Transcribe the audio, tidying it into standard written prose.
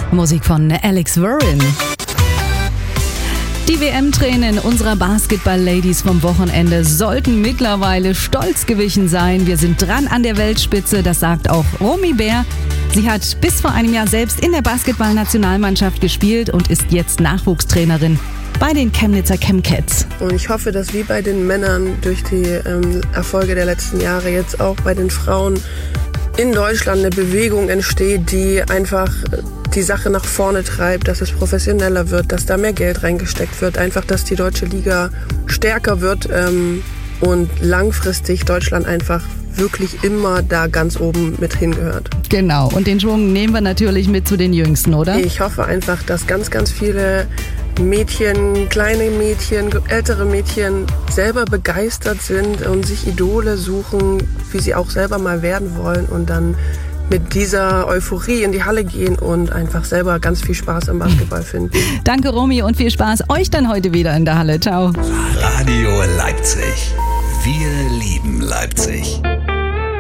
Musik von Alex Warren. Die WM-Tränen unserer Basketball-Ladies vom Wochenende sollten mittlerweile stolz gewichen sein. Wir sind dran an der Weltspitze, das sagt auch Romy Bär. Sie hat bis vor einem Jahr selbst in der Basketball-Nationalmannschaft gespielt und ist jetzt Nachwuchstrainerin bei den Chemnitzer Chemcats. Und ich hoffe, dass wie bei den Männern durch die Erfolge der letzten Jahre jetzt auch bei den Frauen in Deutschland eine Bewegung entsteht, die einfach die Sache nach vorne treibt, dass es professioneller wird, dass da mehr Geld reingesteckt wird, einfach, dass die deutsche Liga stärker wird und langfristig Deutschland einfach wirklich immer da ganz oben mit hingehört. Genau, und den Schwung nehmen wir natürlich mit zu den Jüngsten, oder? Ich hoffe einfach, dass ganz, ganz viele Mädchen, kleine Mädchen, ältere Mädchen selber begeistert sind und sich Idole suchen, wie sie auch selber mal werden wollen und dann mit dieser Euphorie in die Halle gehen und einfach selber ganz viel Spaß am Basketball finden. Danke, Romy, und viel Spaß euch dann heute wieder in der Halle. Ciao. Radio Leipzig. Wir lieben Leipzig.